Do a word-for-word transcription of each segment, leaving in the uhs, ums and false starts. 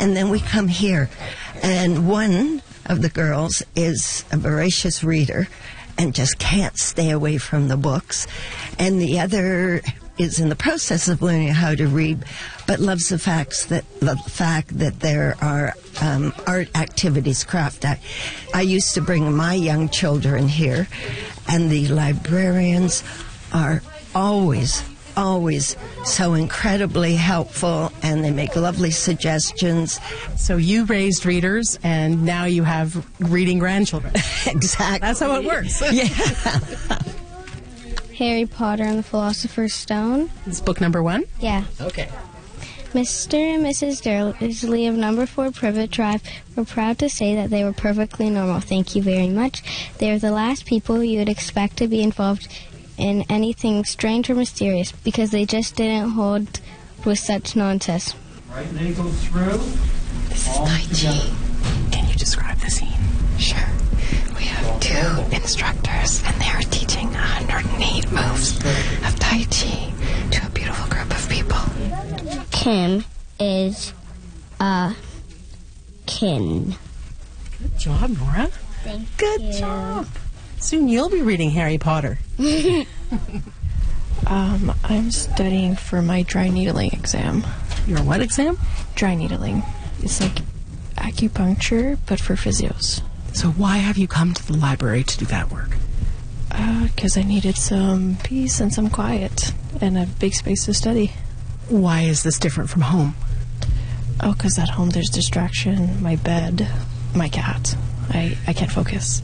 and then we come here. And one of the girls is a voracious reader and just can't stay away from the books. And the other is in the process of learning how to read, but loves the facts that the fact that there are um, art activities, craft act. I used to bring my young children here, and the librarians are always, always so incredibly helpful, and they make lovely suggestions. So you raised readers, and now you have reading grandchildren. Exactly. That's how it works. Yeah. Harry Potter and the Philosopher's Stone. This is book number one? Yeah. Okay. Mister and Missus Dursley of Number four Privet Drive were proud to say that they were perfectly normal. Thank you very much. They are the last people you would expect to be involved in anything strange or mysterious because they just didn't hold with such nonsense. Right leg goes through. This is Tai Chi. Can you describe the scene? Sure. We have two instructors, and they are teaching one hundred eight moves of Tai Chi to a beautiful group of people. Kim is a kin. Good job, Nora. Thank Good you. job. Soon you'll be reading Harry Potter. um, I'm studying for my dry needling exam. Your what exam? Dry needling. It's like acupuncture, but for physios. So why have you come to the library to do that work? Because uh, I needed some peace and some quiet and a big space to study. Why is this different from home? Oh, because at home there's distraction, my bed, my cat. I, I can't focus.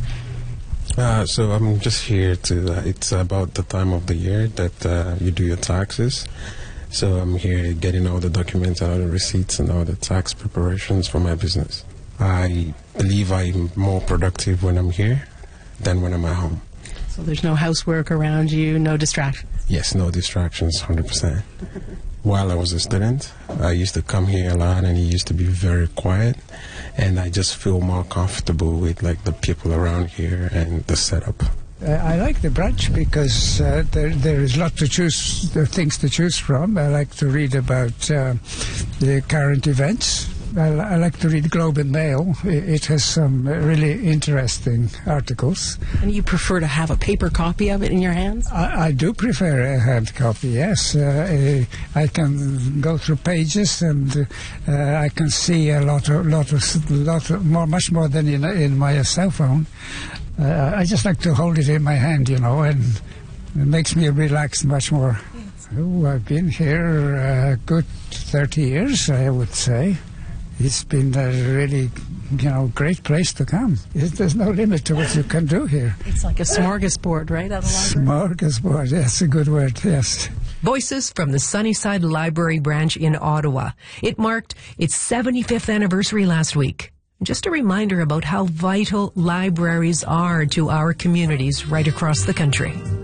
Uh, so I'm just here to, uh, it's about the time of the year that uh, you do your taxes. So I'm here getting all the documents and all the receipts and all the tax preparations for my business. I believe I'm more productive when I'm here than when I'm at home. So there's no housework around you, no distractions? Yes, no distractions, one hundred percent. While I was a student, I used to come here a lot, and it used to be very quiet, and I just feel more comfortable with like the people around here and the setup. Uh, I like the branch because uh, there there is a lot to choose, there are things to choose from. I like to read about uh, the current events. I, I like to read Globe and Mail. It, it has some really interesting articles. And you prefer to have a paper copy of it in your hands? I, I do prefer a hand copy, yes. Uh, I can go through pages, and uh, I can see a lot of, lot of, lot of more, much more than in, in my cell phone. Uh, I just like to hold it in my hand, you know, and it makes me relax much more. Oh, I've been here a good thirty years, I would say. It's been a really, you know, great place to come. There's no limit to what you can do here. It's like a smorgasbord, right? At the library? Smorgasbord, that's a good word, yes. Voices from the Sunnyside Library branch in Ottawa. It marked its seventy-fifth anniversary last week. Just a reminder about how vital libraries are to our communities right across the country.